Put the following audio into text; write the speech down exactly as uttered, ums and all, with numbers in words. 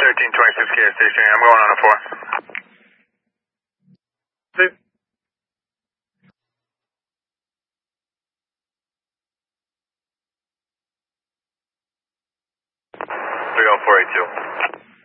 thirteen twenty-six K S station, I'm going on a four. See? three oh four eight two.